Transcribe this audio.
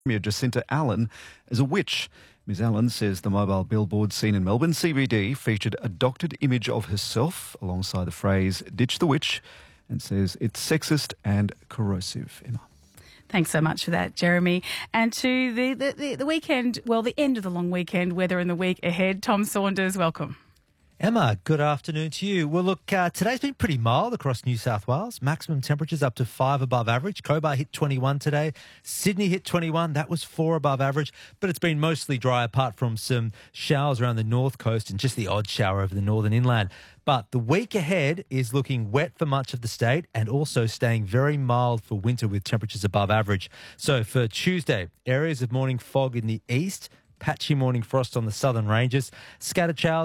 Premier Jacinta Allen as a witch. Ms Allen says the mobile billboard seen in Melbourne CBD featured a doctored image of herself alongside the phrase "ditch the witch" and says it's sexist and corrosive. Emma. Thanks so much for that, Jeremy. And to the weekend, well, the end of the long weekend, weather in the week ahead. Tom Saunders, welcome. Emma, good afternoon to you. Well, look, today's been pretty mild across New South Wales. Maximum temperatures up to 5 above average. Cobar hit 21 today. Sydney hit 21. That was 4 above average. But it's been mostly dry apart from some showers around the north coast and just the odd shower over the northern inland. But the week ahead is looking wet for much of the state and also staying very mild for winter with temperatures above average. So for Tuesday, areas of morning fog in the east, patchy morning frost on the southern ranges, scattered showers